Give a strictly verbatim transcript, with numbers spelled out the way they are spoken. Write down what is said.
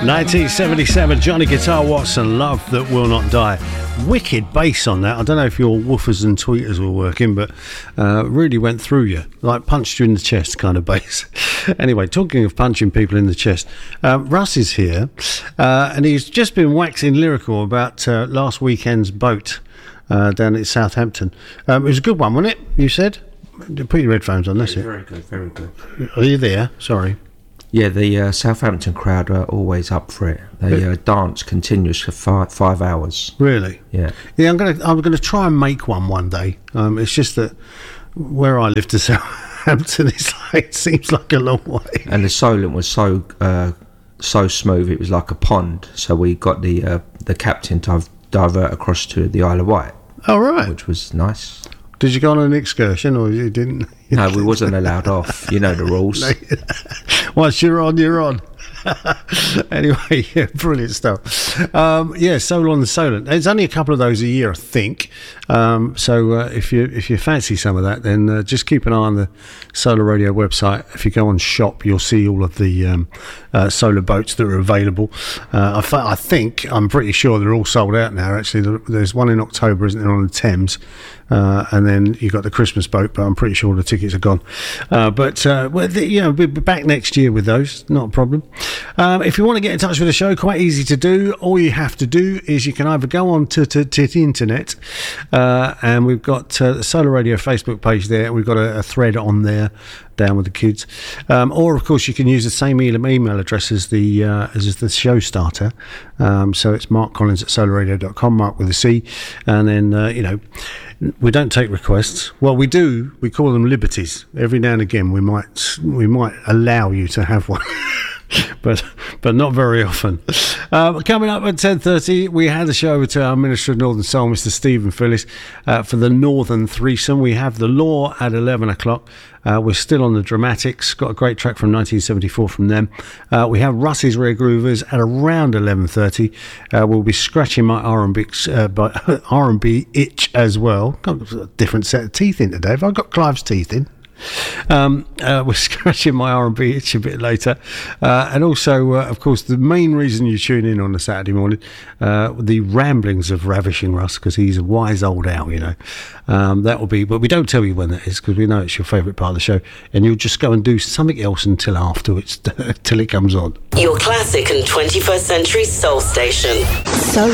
nineteen seventy-seven, Johnny Guitar Watson, Love That Will Not Die. Wicked bass on that. I don't know if your woofers and tweeters were working, but uh, really went through you, like punched you in the chest kind of bass. Anyway, talking of punching people in the chest, um, Russ is here, uh, and he's just been waxing lyrical about uh, last weekend's boat uh, down at Southampton. Um, it was a good one, wasn't it, you said? Put your headphones on, that's it. Very good, very good. Are you there? Sorry. Yeah, the uh, Southampton crowd are always up for it. They uh, dance continuously for five, five hours. Really? Yeah. Yeah, I'm gonna I'm gonna try and make one one day. Um, it's just that where I live to Southampton, it's like, it seems like a long way. And the Solent was so uh, so smooth, it was like a pond. So we got the uh, the captain to divert across to the Isle of Wight. Oh, right. Which was nice. Did you go on an excursion, or you didn't? No, we wasn't allowed off. You know the rules. Once you're on, you're on. Anyway, yeah, brilliant stuff. Um, yeah, Soul on the Solent. There's only a couple of those a year, I think. Um, so uh, if you if you fancy some of that, then uh, just keep an eye on the Solar Radio website. If you go on shop, you'll see all of the um, uh, solar boats that are available. Uh, I, th- I think, I'm pretty sure they're all sold out now. Actually, there's one in October, isn't there, on the Thames? Uh, and then you've got the Christmas boat, but I'm pretty sure the tickets are gone. Uh, but, uh, well, the, you know, we'll be back next year with those, not a problem. Um, if you want to get in touch with the show, quite easy to do. All you have to do is you can either go on to, to, to the internet, uh, and we've got uh, the Solar Radio Facebook page there. We've got a, a thread on there, down with the kids. Um, or, of course, you can use the same email address as the uh, as the show starter. Um, so it's Mark Collins at solar radio dot com, Mark with a C. And then, uh, you know, we don't take requests. Well, we do. We call them liberties. Every now and again, we might we might allow you to have one. but but not very often. Uh, coming up at ten thirty, we had a show over to our Minister of Northern Soul, Mister Stephen Phillis, uh, for the Northern Threesome. We have The Law at eleven o'clock. Uh, we're still on the Dramatics. Got a great track from nineteen seventy-four from them. Uh, we have Russ's Rare Groovers at around eleven thirty. Uh, we'll be scratching my R and B uh, R and B itch as well. Got a different set of teeth in today. Have I got Clive's teeth in? Um, uh, we're scratching my R and B itch a bit later, uh, and also uh, of course the main reason you tune in on a Saturday morning, uh, the ramblings of Ravishing Russ, because he's a wise old owl, you know. Um, that will be, but we don't tell you when that is because we know it's your favourite part of the show, and you'll just go and do something else until afterwards till it comes on. Your classic and twenty-first century soul station. So